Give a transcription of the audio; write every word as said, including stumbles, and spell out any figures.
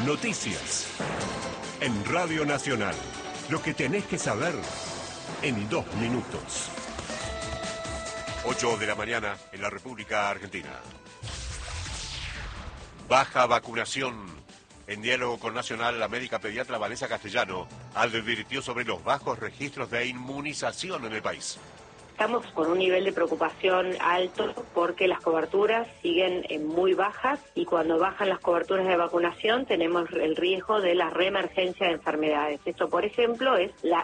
Noticias. En Radio Nacional. Lo que tenés que saber en dos minutos. ocho de la mañana en la República Argentina. Baja vacunación. En diálogo con Nacional, la médica pediatra Vanessa Castellano advirtió sobre los bajos registros de inmunización en el país. Estamos con un nivel de preocupación alto porque las coberturas siguen muy bajas y cuando bajan las coberturas de vacunación tenemos el riesgo de la reemergencia de enfermedades. Esto, por ejemplo, es la